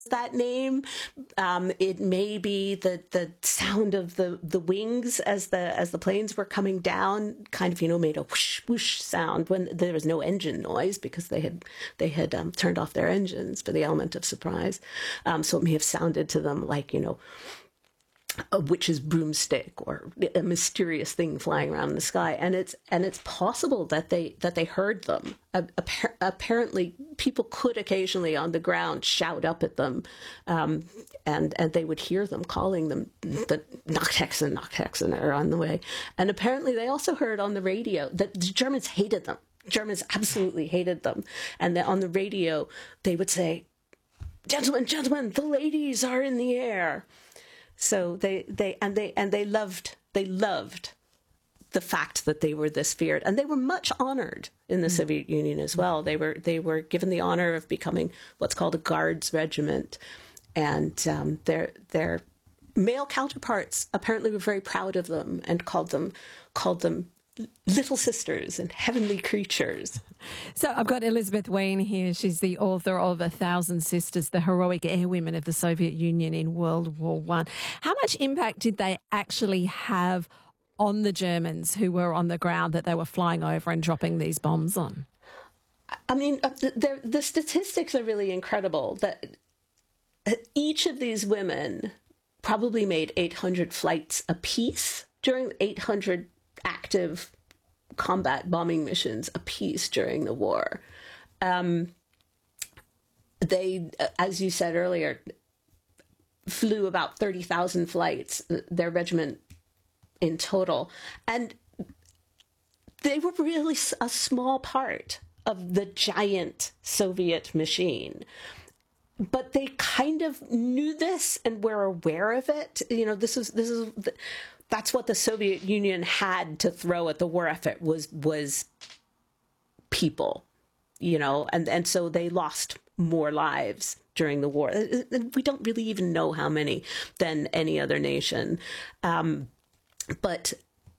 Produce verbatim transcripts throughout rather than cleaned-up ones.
that name. Um, it may be the the sound of the, the wings as the as the planes were coming down, kind of, you know, made a whoosh whoosh sound when there was no engine noise because they had they had um, turned off their engines for the element of surprise. Um, so it may have sounded to them like, you know, a witch's broomstick or a mysterious thing flying around in the sky, and it's and it's possible that they that they heard them. Uh, appar- apparently, people could occasionally on the ground shout up at them, um, and and they would hear them calling them the Nachthexen, Nachthexen are on the way. And apparently, they also heard on the radio that the Germans hated them. Germans absolutely hated them, and that on the radio they would say, "Gentlemen, gentlemen, the ladies are in the air." So they, they and they and they loved they loved the fact that they were this feared, and they were much honored in the mm. Soviet Union as well. They were they were given the honor of becoming what's called a Guards Regiment, and um, their their male counterparts apparently were very proud of them and called them called them little sisters and heavenly creatures. So I've got Elizabeth Wien here. She's the author of A Thousand Sisters, the heroic airwomen of the Soviet Union in World War One. How much impact did they actually have on the Germans who were on the ground that they were flying over and dropping these bombs on? I mean, the, the statistics are really incredible. That each of these women probably made eight hundred flights apiece during eight hundred active combat bombing missions apiece during the war. Um, they, as you said earlier, flew about thirty thousand flights, their regiment in total. And they were really a small part of the giant Soviet machine. But they kind of knew this and were aware of it. You know, this is this is that's what the Soviet Union had to throw at the war effort was was people, you know, and and so they lost more lives during the war. We don't really even know how many than any other nation, um, but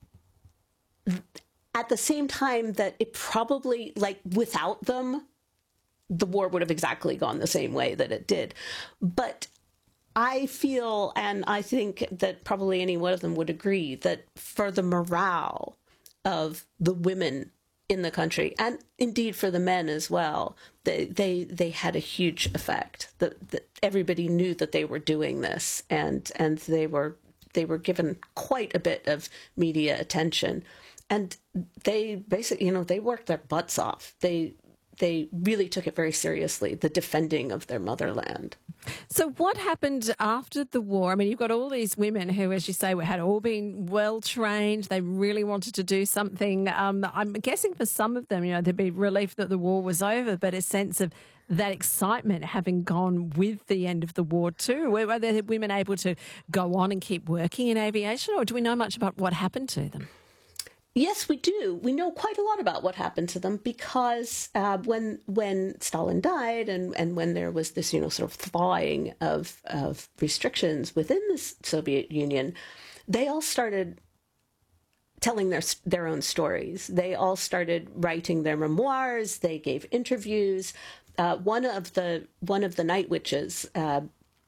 at the same time that it probably, like, without them, the war would have exactly gone the same way that it did. But I feel, and I think that probably any one of them would agree, that for the morale of the women in the country, and indeed for the men as well, they they, they had a huge effect. That, that everybody knew that they were doing this, and and they were they were given quite a bit of media attention, and they basically, you know, they worked their butts off. They they really took it very seriously, the defending of their motherland. So what happened after the war? I mean, you've got all these women who, as you say, had all been well trained. They really wanted to do something. Um, I'm guessing for some of them, you know, there'd be relief that the war was over, but a sense of that excitement having gone with the end of the war too. Were, were the women able to go on and keep working in aviation, or do we know much about what happened to them? Yes, we do. We know quite a lot about what happened to them because uh, when when Stalin died and, and when there was this, you know, sort of thawing of, of restrictions within the Soviet Union, they all started telling their their own stories. They all started writing their memoirs. They gave interviews. Uh, one of the one of the night witches, uh,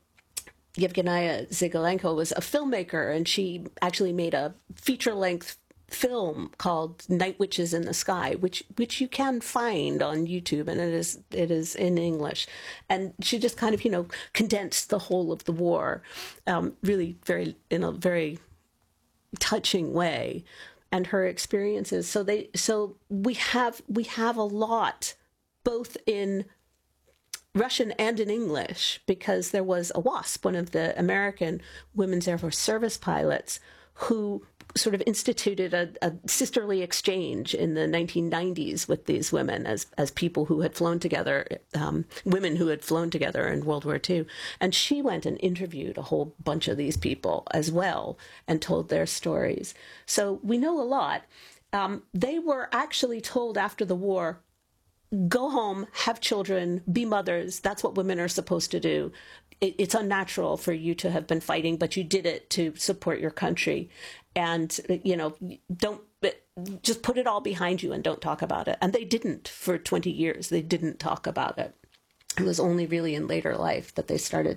Yevgenia Zygalenko, was a filmmaker, and she actually made a feature-length film called Night Witches in the Sky, which which you can find on YouTube, and it is it is in English. And she just kind of, you know, condensed the whole of the war, um, really very in a very touching way, and her experiences. So they so we have we have a lot, both in Russian and in English, because there was a WASP, one of the American Women's Air Force service pilots, who sort of instituted a, a sisterly exchange in the nineteen nineties with these women as as people who had flown together, um, women who had flown together in World War Two. And she went and interviewed a whole bunch of these people as well and told their stories. So we know a lot. Um, they were actually told after the war, go home, have children, be mothers. That's what women are supposed to do. It, it's unnatural for you to have been fighting, but you did it to support your country. And, you know, don't just put it all behind you and don't talk about it. And they didn't for twenty years. They didn't talk about it. It was only really in later life that they started